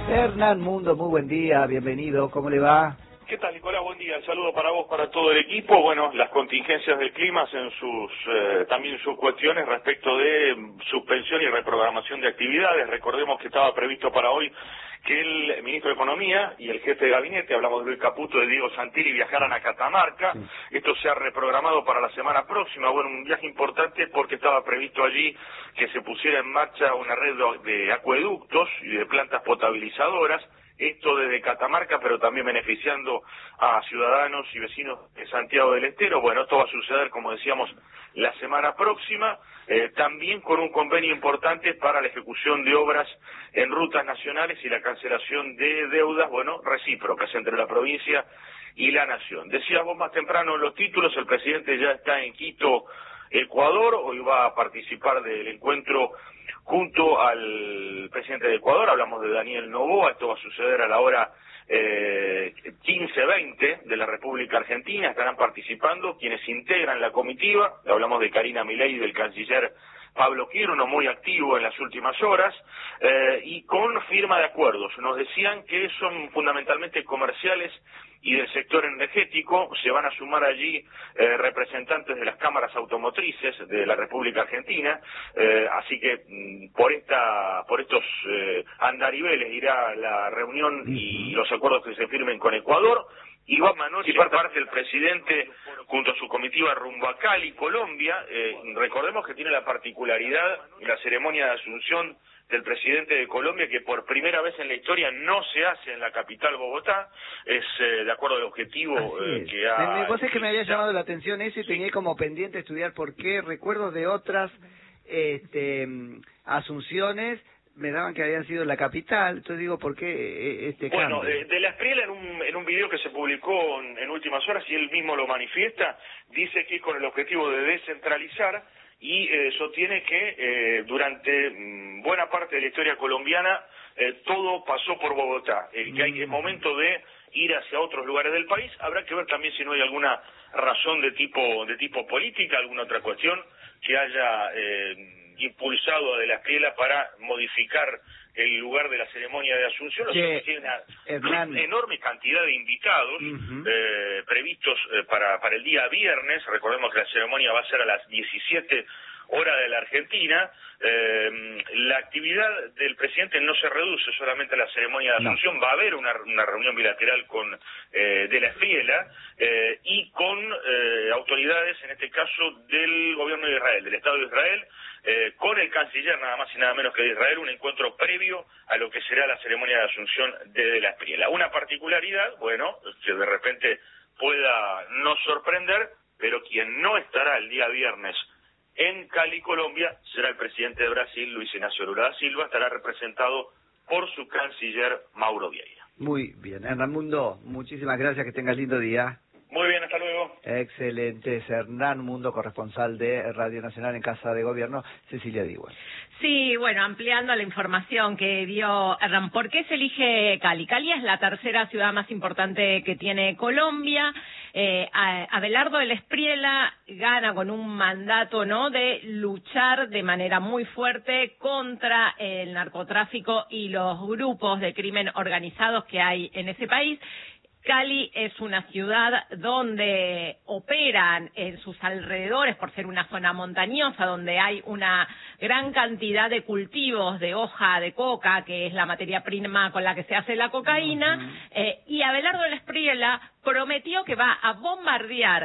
Hernán Mundo, muy buen día, bienvenido, ¿cómo le va? ¿Qué tal, Nicolás? Buen día. El saludo para vos, para todo el equipo. Bueno, las contingencias del clima hacen también sus cuestiones respecto de suspensión y reprogramación de actividades. Recordemos que estaba previsto para hoy que el ministro de Economía y el jefe de gabinete, hablamos de Luis Caputo, de Diego Santilli, viajaran a Catamarca. Sí. Esto se ha reprogramado para la semana próxima. Bueno, un viaje importante porque estaba previsto allí que se pusiera en marcha una red de acueductos y de plantas potabilizadoras. Esto desde Catamarca, pero también beneficiando a ciudadanos y vecinos de Santiago del Estero. Bueno, esto va a suceder, como decíamos, la semana próxima, también con un convenio importante para la ejecución de obras en rutas nacionales y la cancelación de deudas, bueno, recíprocas entre la provincia y la nación. Decías vos más temprano en los títulos, el presidente ya está en Quito, Ecuador. Hoy va a participar del encuentro junto al presidente de Ecuador. Hablamos de Daniel Noboa. Esto va a suceder a la hora 15:20 de la República Argentina. Estarán participando quienes integran la comitiva. Hablamos de Karina Milei y del canciller Pablo Quirono, muy activo en las últimas horas, y con firma de acuerdos. Nos decían que son fundamentalmente comerciales y del sector energético. Se van a sumar allí representantes de las cámaras automotrices de la República Argentina, así que por estos andariveles irá la reunión y los acuerdos que se firmen con Ecuador. Y va a participar el presidente junto a su comitiva rumbo a Cali, Colombia. Recordemos que tiene la particularidad la ceremonia de asunción del presidente de Colombia, que por primera vez en la historia no se hace en la capital Bogotá. Es de acuerdo al objetivo que ha... Vos es que me había llamado la atención eso y tenía como pendiente estudiar por qué. Recuerdos de otras asunciones me daban que habían sido en la capital, entonces digo, ¿por qué cambio? Bueno, de la Espriella en un video que se publicó en últimas horas, y él mismo lo manifiesta, dice que es con el objetivo de descentralizar y sostiene que durante buena parte de la historia colombiana todo pasó por Bogotá, que hay momento de ir hacia otros lugares del país. Habrá que ver también si no hay alguna razón de tipo política, alguna otra cuestión que haya impulsado a De la Espriella para modificar el lugar de la ceremonia de asunción. Tiene una enorme cantidad de invitados previstos para el día viernes. Recordemos que la ceremonia va a ser a las 17 horas de la Argentina. La actividad del presidente no se reduce solamente a la ceremonia de asunción. No. Va a haber una reunión bilateral con De la Espriella y con autoridades, en este caso del gobierno de Israel, del Estado de Israel, con el canciller nada más y nada menos que de Israel, un encuentro previo a lo que será la ceremonia de asunción de la Espriella. Una particularidad, bueno, que de repente pueda no sorprender, pero quien no estará el día viernes en Cali, Colombia, será el presidente de Brasil, Luis Ignacio Lula da Silva. Estará representado por su canciller Mauro Vieira. Muy bien, Hernán Mundo, muchísimas gracias, que tengas lindo día. Muy bien, hasta luego. Excelente, es Hernán Mundo, corresponsal de Radio Nacional en Casa de Gobierno, Cecilia Diwan. Sí, bueno, ampliando la información que dio Hernán, ¿por qué se elige Cali? Cali es la tercera ciudad más importante que tiene Colombia. Abelardo de la Espriella gana con un mandato, ¿no?, de luchar de manera muy fuerte contra el narcotráfico y los grupos de crimen organizados que hay en ese país. Cali es una ciudad donde operan en sus alrededores, por ser una zona montañosa, donde hay una gran cantidad de cultivos de hoja de coca, que es la materia prima con la que se hace la cocaína, y Abelardo de la Espriella prometió que va a bombardear